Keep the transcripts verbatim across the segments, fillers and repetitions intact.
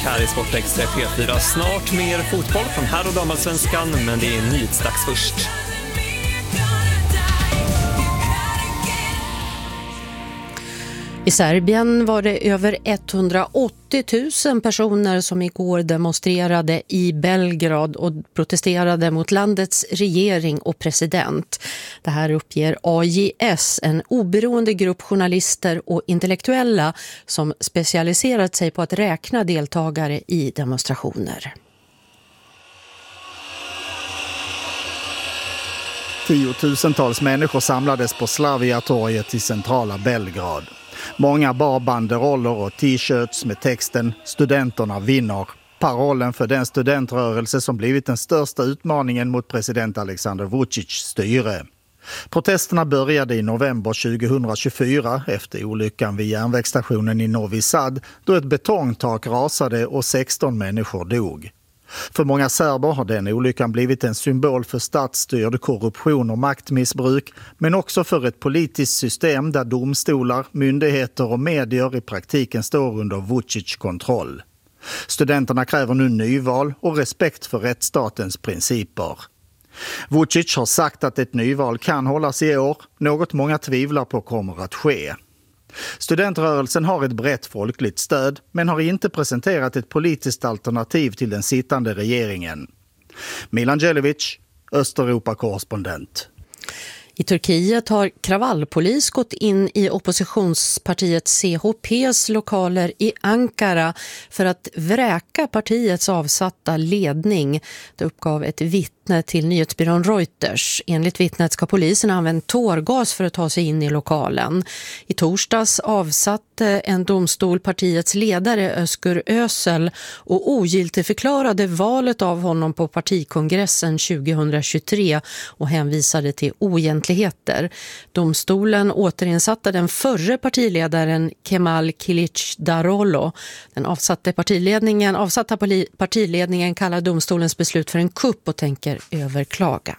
här i Sportextra P fyra. Snart mer fotboll från här och damallsvenskan, men det är nyhetsdags först. I Serbien var det över etthundraåttio tusen personer som igår demonstrerade i Belgrad och protesterade mot landets regering och president. Det här uppger A J S, en oberoende grupp journalister och intellektuella som specialiserat sig på att räkna deltagare i demonstrationer. Tiotusentals människor samlades på Slavia-torget i centrala Belgrad. Många bar banderoller och t-shirts med texten "Studenterna vinner", parollen för den studentrörelse som blivit den största utmaningen mot president Aleksandar Vučić styre. Protesterna började i november tjugohundratjugofyra efter olyckan vid järnvägsstationen i Novi Sad, då ett betongtak rasade och sexton människor dog. För många serber har den olyckan blivit en symbol för statsstyrd korruption och maktmissbruk, men också för ett politiskt system där domstolar, myndigheter och medier i praktiken står under Vučić kontroll. Studenterna kräver nu nyval och respekt för rättsstatens principer. Vučić har sagt att ett nyval kan hållas i år, något många tvivlar på kommer att ske. Studentrörelsen har ett brett folkligt stöd, men har inte presenterat ett politiskt alternativ till den sittande regeringen. Milan Djelic, Östeuropa-korrespondent. I Turkiet har kravallpolis gått in i oppositionspartiet C H P:s lokaler i Ankara för att vräka partiets avsatta ledning. Det uppgav ett vittne till nyhetsbyrån Reuters. Enligt vittnet ska polisen använt tårgas för att ta sig in i lokalen. I torsdags avsatte en domstol partiets ledare Özgür Özel och ogiltigförklarade valet av honom på partikongressen tjugohundratjugotre och hänvisade till oegentligheter. Domstolen återinsatte den förre partiledaren Kemal Kılıçdaroğlu. Den avsatte partiledningen, avsatta partiledningen kallar domstolens beslut för en kupp och tänker överklaga.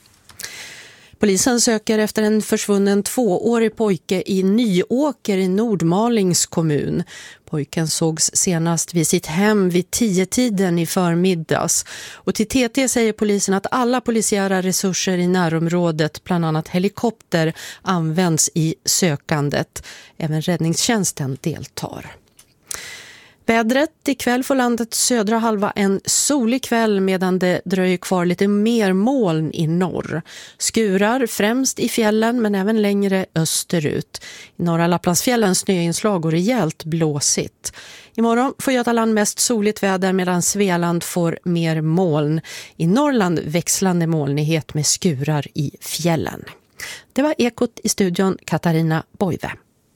Polisen söker efter en försvunnen tvåårig pojke i Nyåker i Nordmalings kommun. Pojken sågs senast vid sitt hem vid tio-tiden i förmiddags. Och till T T säger polisen att alla polisiära resurser i närområdet, bland annat helikopter, används i sökandet. Även räddningstjänsten deltar. Vädret: ikväll får landets södra halva en solig kväll medan det dröjer kvar lite mer moln i norr. Skurar främst i fjällen men även längre österut. I norra Lapplandsfjällen snöinslag och rejält blåsigt. Imorgon får Götaland mest soligt väder medan Svealand får mer moln. I Norrland växlande molnighet med skurar i fjällen. Det var Ekot i studion, Katarina Boive.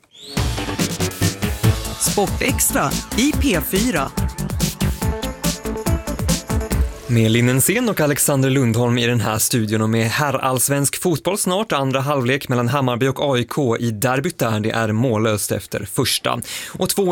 Sportextra i P fyra. Med Linnensén och Alexander Lundholm i den här studion och med herrallsvensk fotboll snart, andra halvlek mellan Hammarby och A I K i derbyt där det är mållöst efter första. Och två